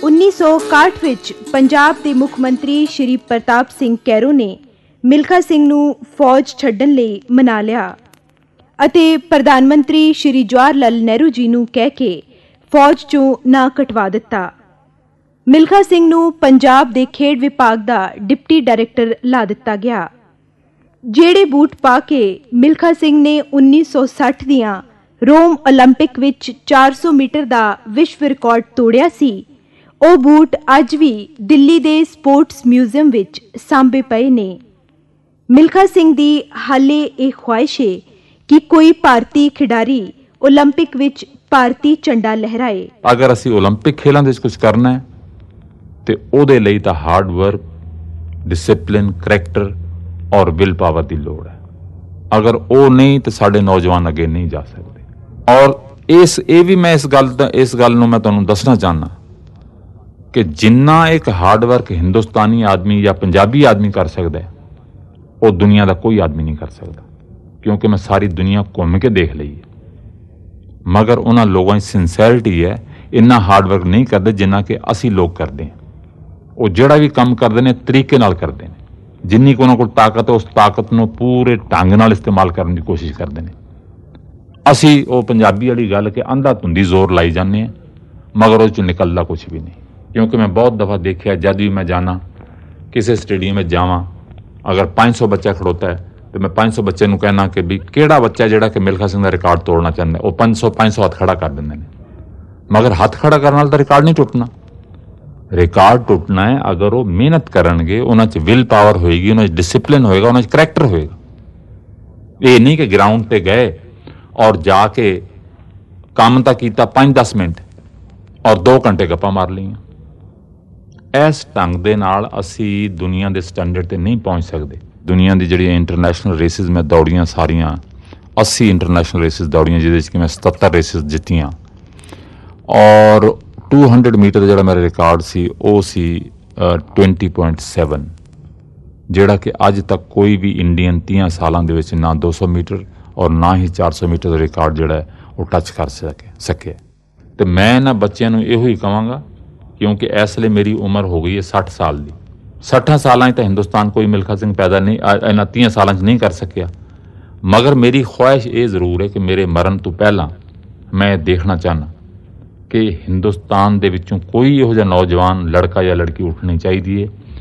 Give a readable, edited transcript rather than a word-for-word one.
1961 ਵਿੱਚ ਪੰਜਾਬ ਦੇ ਮੁੱਖ ਮੰਤਰੀ ਸ਼੍ਰੀ ਪ੍ਰਤਾਪ ਸਿੰਘ ਕੈਰੋਂ ਨੇ ਮਿਲਖਾ ਸਿੰਘ ਨੂੰ ਫੌਜ ਛੱਡਣ ਲਈ ਮਨਾ ਲਿਆ ਅਤੇ ਪ੍ਰਧਾਨ ਮੰਤਰੀ ਸ਼੍ਰੀ ਜਵਾਹਰ ਲਾਲ ਨਹਿਰੂ ਜੀ ਨੂੰ ਕਹਿ ਕੇ ਫੌਜ 'ਚੋਂ ਨਾਂ ਕਟਵਾ ਦਿੱਤਾ। ਮਿਲਖਾ ਸਿੰਘ ਨੂੰ ਪੰਜਾਬ ਦੇ ਖੇਡ ਵਿਭਾਗ ਦਾ ਡਿਪਟੀ ਡਾਇਰੈਕਟਰ ਲਾ ਦਿੱਤਾ ਗਿਆ। ਜਿਹੜੇ ਬੂਟ ਪਾ ਕੇ ਮਿਲਖਾ ਸਿੰਘ ਨੇ 1960 ਦੀਆਂ ਰੋਮ ਓਲੰਪਿਕ ਵਿੱਚ 400 ਮੀਟਰ ਦਾ ਵਿਸ਼ਵ ਰਿਕਾਰਡ ਤੋੜਿਆ ਸੀ, ਉਹ ਬੂਟ ਅੱਜ ਵੀ ਦਿੱਲੀ ਦੇ ਸਪੋਰਟਸ ਮਿਊਜ਼ੀਅਮ ਵਿੱਚ ਸਾਂਭੇ ਪਏ ਨੇ। ਮਿਲਖਾ ਸਿੰਘ ਦੀ ਹਾਲੇ ਇਹ ਖੁਆਇਸ਼ ਹੈ ਕਿ ਕੋਈ ਭਾਰਤੀ ਖਿਡਾਰੀ ਓਲੰਪਿਕ ਵਿੱਚ ਭਾਰਤੀ ਝੰਡਾ ਲਹਿਰਾਏ। ਅਗਰ ਅਸੀਂ ਓਲੰਪਿਕ ਖੇਲਾਂ ਦੇ ਵਿੱਚ ਕੁਝ ਕਰਨਾ ਹੈ ਤੇ ਉਹਦੇ ਲਈ ਤਾਂ ਹਾਰਡ ਵਰਕ, ਡਿਸਿਪਲਿਨ, ਕਰੈਕਟਰ ਔਰ ਵਿਲ ਪਾਵਰ ਦੀ ਲੋੜ ਹੈ। ਅਗਰ ਉਹ ਨਹੀਂ ਤਾਂ ਸਾਡੇ ਨੌਜਵਾਨ ਅੱਗੇ ਨਹੀਂ ਜਾ ਸਕਦੇ। ਔਰ ਇਹ ਵੀ ਮੈਂ ਇਸ ਗੱਲ ਨੂੰ ਮੈਂ ਤੁਹਾਨੂੰ ਦੱਸਣਾ ਚਾਹੁੰਦਾ ਕਿ ਜਿੰਨਾ ਇੱਕ ਹਾਰਡ ਵਰਕ ਹਿੰਦੁਸਤਾਨੀ ਆਦਮੀ ਜਾਂ ਪੰਜਾਬੀ ਆਦਮੀ ਕਰ ਸਕਦਾ ਹੈ, ਉਹ ਦੁਨੀਆ ਦਾ ਕੋਈ ਆਦਮੀ ਨਹੀਂ ਕਰ ਸਕਦਾ, ਕਿਉਂਕਿ ਮੈਂ ਸਾਰੀ ਦੁਨੀਆ ਘੁੰਮ ਕੇ ਦੇਖ ਲਈ ਹੈ। ਮਗਰ ਉਹਨਾਂ ਲੋਕਾਂ ਦੀ ਸਿੰਸੈਰਿਟੀ ਹੈ, ਇੰਨਾ ਹਾਰਡ ਵਰਕ ਨਹੀਂ ਕਰਦੇ ਜਿੰਨਾ ਕਿ ਅਸੀਂ ਲੋਕ ਕਰਦੇ ਹਾਂ। ਉਹ ਜਿਹੜਾ ਵੀ ਕੰਮ ਕਰਦੇ ਨੇ ਤਰੀਕੇ ਨਾਲ ਕਰਦੇ ਨੇ, ਜਿੰਨੀ ਕੁ ਉਹਨਾਂ ਕੋਲ ਤਾਕਤ ਹੈ ਉਸ ਤਾਕਤ ਨੂੰ ਪੂਰੇ ਢੰਗ ਨਾਲ ਇਸਤੇਮਾਲ ਕਰਨ ਦੀ ਕੋਸ਼ਿਸ਼ ਕਰਦੇ ਨੇ। ਅਸੀਂ ਉਹ ਪੰਜਾਬੀ ਵਾਲੀ ਗੱਲ ਕਿ ਅੰਧਾ ਧੁੰਦੀ ਜ਼ੋਰ ਲਾਈ ਜਾਂਦੇ ਹਾਂ, ਮਗਰ ਉਹ 'ਚੋਂ ਨਿਕਲਦਾ ਕੁਛ ਵੀ ਨਹੀਂ। ਕਿਉਂਕਿ ਮੈਂ ਬਹੁਤ ਦਫਾ ਦੇਖਿਆ, ਜਦ ਵੀ ਮੈਂ ਜਾਣਾ ਕਿਸੇ ਸਟੇਡੀਅਮ ਵਿੱਚ ਜਾਵਾਂ, ਅਗਰ 500 ਬੱਚਾ ਖੜੋਤਾ ਹੈ ਤੇ ਮੈਂ 500 ਬੱਚੇ ਨੂੰ ਕਹਿਣਾ ਕਿ ਵੀ ਕਿਹੜਾ ਬੱਚਾ ਜਿਹੜਾ ਕਿ ਮਿਲਖਾ ਸਿੰਘ ਦਾ ਰਿਕਾਰਡ ਤੋੜਨਾ ਚਾਹੁੰਦਾ, ਉਹ 500 ਹੱਥ ਖੜਾ ਕਰ ਦਿੰਦੇ ਨੇ। ਮਗਰ ਹੱਥ ਖੜਾ ਕਰਨ ਨਾਲ ਤਾਂ ਰਿਕਾਰਡ ਨਹੀਂ ਟੁੱਟਣਾ। ਰਿਕਾਰਡ ਟੁੱਟਣਾ ਹੈ ਅਗਰ ਉਹ ਮਿਹਨਤ ਕਰਨਗੇ, ਉਹਨਾਂ 'ਚ ਵਿਲ ਪਾਵਰ ਹੋਏਗੀ, ਉਹਨਾਂ 'ਚ ਡਿਸਿਪਲਿਨ ਹੋਏਗਾ, ਉਹਨਾਂ 'ਚ ਕਰੈਕਟਰ ਹੋਏਗਾ। ਇਹ ਨਹੀਂ ਕਿ ਗਰਾਊਂਡ ਤੇ ਗਏ ਔਰ ਜਾ ਕੇ ਕੰਮ ਤਾਂ ਕੀਤਾ 5-10 ਮਿੰਟ ਔਰ 2 ਘੰਟੇ ਗੱਪਾਂ ਮਾਰ ਲਈਆਂ। ਇਸ ਢੰਗ ਦੇ ਨਾਲ ਅਸੀਂ ਦੁਨੀਆ ਦੇ ਸਟੈਂਡਰਡ ਤੇ ਨਹੀਂ ਪਹੁੰਚ ਸਕਦੇ। ਦੁਨੀਆ ਦੀ ਜਿਹੜੀਆਂ ਇੰਟਰਨੈਸ਼ਨਲ ਰੇਸਿਸ ਮੈਂ ਦੌੜੀਆਂ, ਸਾਰੀਆਂ 80 ਇੰਟਰਨੈਸ਼ਨਲ ਰੇਸਿਸ ਦੌੜੀਆਂ, ਜਿਹਦੇ ਵਿੱਚ ਕਿ ਮੈਂ 77 ਰੇਸਿਸ ਜਿੱਤੀਆਂ ਔਰ 200 ਮੀਟਰ ਦਾ ਜਿਹੜਾ ਮੇਰਾ ਰਿਕਾਰਡ ਸੀ ਉਹ ਸੀ 20.7, ਜਿਹੜਾ ਕਿ ਅੱਜ ਤੱਕ ਕੋਈ ਵੀ ਇੰਡੀਅਨ 30 ਸਾਲਾਂ ਦੇ ਵਿੱਚ ਨਾ 200 ਮੀਟਰ ਔਰ ਨਾ ਹੀ 400 ਮੀਟਰ ਦਾ ਰਿਕਾਰਡ ਜਿਹੜਾ ਹੈ ਉਹ ਟੱਚ ਕਰ ਸਕਿਆ। ਤੇ ਮੈਂ ਇਹਨਾਂ ਬੱਚਿਆਂ ਨੂੰ ਇਹੋ ਹੀ ਕਹਾਂਗਾ, ਕਿਉਂਕਿ ਇਸ ਵੇਲੇ ਮੇਰੀ ਉਮਰ ਹੋ ਗਈ ਹੈ 60 ਸਾਲ ਦੀ। 60 ਸਾਲਾਂ 'ਚ ਤਾਂ ਹਿੰਦੁਸਤਾਨ ਕੋਈ ਮਿਲਖਾ ਸਿੰਘ ਪੈਦਾ ਨਹੀਂ, ਇਹਨਾਂ 30 ਸਾਲਾਂ 'ਚ ਨਹੀਂ ਕਰ ਸਕਿਆ। ਮਗਰ ਮੇਰੀ ਖੁਆਇਸ਼ ਇਹ ਜ਼ਰੂਰ ਹੈ ਕਿ ਮੇਰੇ ਮਰਨ ਤੋਂ ਪਹਿਲਾਂ ਮੈਂ ਦੇਖਣਾ ਚਾਹੁੰਦਾ ਕਿ ਹਿੰਦੁਸਤਾਨ ਦੇ ਵਿੱਚੋਂ ਕੋਈ ਇਹੋ ਜਿਹਾ ਨੌਜਵਾਨ ਲੜਕਾ ਜਾਂ ਲੜਕੀ ਉੱਠਣੀ ਚਾਹੀਦੀ ਹੈ